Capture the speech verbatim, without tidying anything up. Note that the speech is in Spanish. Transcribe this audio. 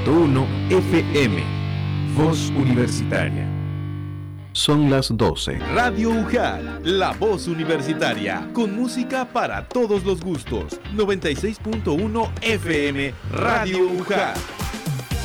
punto uno F M. Voz Universitaria. Son las doce. Radio U J A T, la voz universitaria, con música para todos los gustos. noventa y seis punto uno F M, Radio U J A T.